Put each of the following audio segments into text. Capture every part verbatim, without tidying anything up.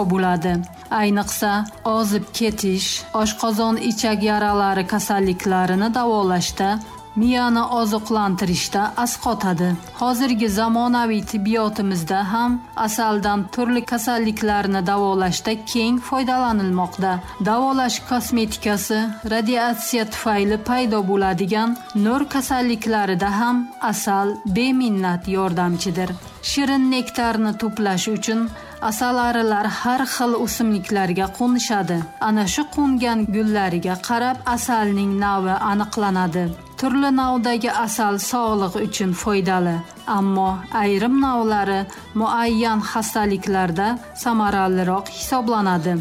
bo'ladi. Ayniqsa, ozib ketish, oshqozon ichak yaralari kasalliklarini davolashda, miyani oziqlantirishda asqotadi. Hozirgi zamonaviy tibbiyotimizda ham asaldan turli kasalliklarni davolashda keng foydalanilmoqda. Davolash kosmetikasi, radiatsiya tufayli paydo bo'ladigan nur kasalliklarida ham asal beminnat yordamchidir. Shirin nektarni to'plash uchun asalarilar har xil o'simliklarga qo'nishadi. Ana shu qo'ngan gullariga qarab asalning navi aniqlanadi. Turli navdagi asal sog'liq uchun foydali, ammo ayrim navlari muayyan xastaliklarda samaraliroq hisoblanadi.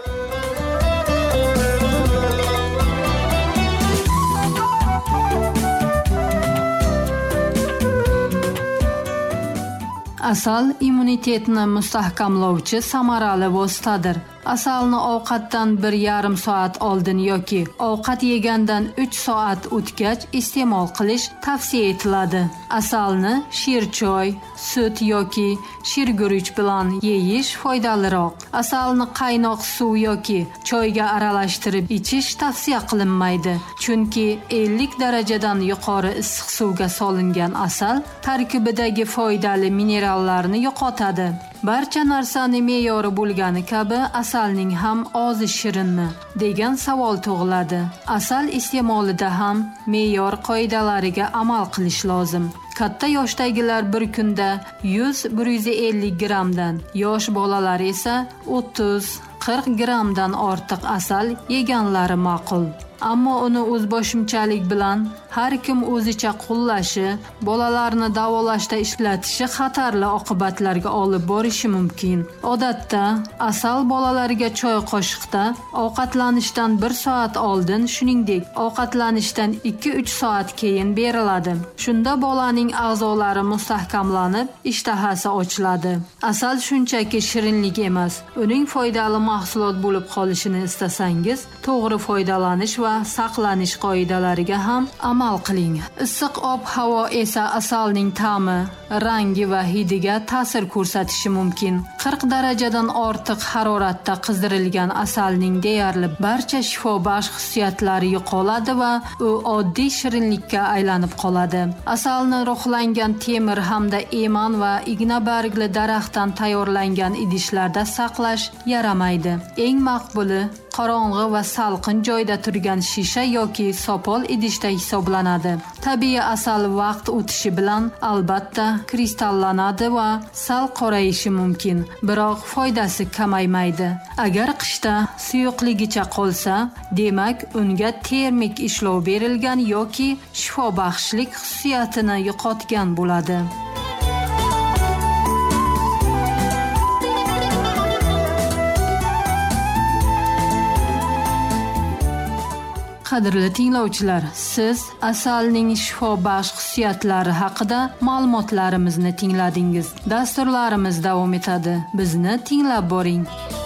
Asal immunitetni mustahkamlovchi samarali vositadir. Asalni ovqatdan bir yarim soat oldin yoki ovqat yegandan uch soat o'tgach iste'mol qilish tavsiya etiladi. Asalni shirchoy, sut yoki shirguruch bilan yeyish foydaliroq. Asalni qaynoq suv yoki choyga aralashtirib ichish tavsiya qilinmaydi, chunki ellik darajadan yuqori issiq suvga solingan asal tarkibidagi foydali minerallarni yo'qotadi. Barcha narsani me'yori bo'lgani kabi asalning ham ozi shirinmi degan savol tug'iladi. Asal iste'molida ham me'yor qoidalariga amal qilish lozim. Katta yoshdagilar bir kunda yuz - bir yuz ellik grammdan, yosh bolalar esa o'ttiz - qirq grammdan ortiq asal yeganlari ma'qul. Ammo uni o'zboshimchalik bilan har kim o'zicha qo'llashi, bolalarni davolashda ishlatishi xatarli oqibatlarga olib borishi mumkin. Odatda asal bolalarga choy qoshiqda ovqatlanishdan bir soat oldin, shuningdek, ovqatlanishdan ikki uch soat keyin beriladi. Shunda bolaning a'zolari mustahkamlanib, ishtahasi ochiladi. Asal shunchaki shirinlik emas, uning foydali mahsulot bo'lib qolishini istasangiz, to'g'ri foydalanish va saqlanish qoidalariga ham amal qiling. Issiq ob-havo esa asalning ta'mi, rangi va hidiga ta'sir ko'rsatishi mumkin. qirq darajadan ortiq haroratda qizdirilgan asalning deyarli barcha shifobaxsh xususiyatlari yo'qoladi va u oddiy shirinlikka aylanib qoladi. Asalni ruhlangan temir hamda eman va ignabargli daraxtdan tayyorlangan idishlarda saqlash yaramaydi. Eng maqbuli qorong'i va salqin joyda turgan shisha yoki sopol idishda hisoblanadi. Tabiiy asal vaqt o'tishi bilan albatta kristallanadi va sal qorayishi mumkin, biroq foydasi kamaymaydi. Agar qishda suyuqligicha qolsa, demak unga termik ishlov berilgan yoki shifobaxshlik xususiyatini yo'qotgan bo'ladi. Qadrli tinglovchilar, siz asalning shifobaxsh xususiyatlari haqida ma'lumotlarimizni tingladingiz. Dasturlarimiz davom etadi. Bizni tinglab boring.